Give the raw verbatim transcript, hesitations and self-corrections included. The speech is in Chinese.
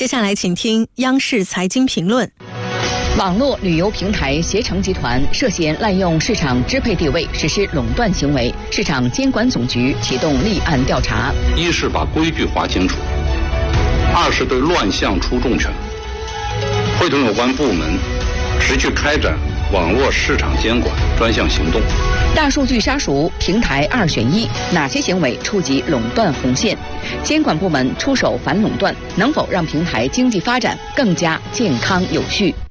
下来，请听央视财经评论。 网络旅游平台携程集团涉嫌滥用市场支配地位，实施垄断行为，市场监管总局启动立案调查。 一是把规矩划清楚，二是对乱象出重拳，会同有关部门持续开展网络市场监管专项行动。 大数据杀熟，平台二选一，哪些行为触及垄断红线？监管部门出手反垄断，能否让平台经济发展更加健康有序？